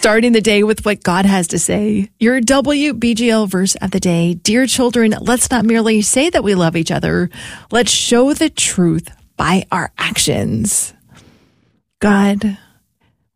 starting the day with what God has to say. Your WBGL verse of the day. Dear children, let's not merely say that we love each other. Let's show the truth by our actions. God,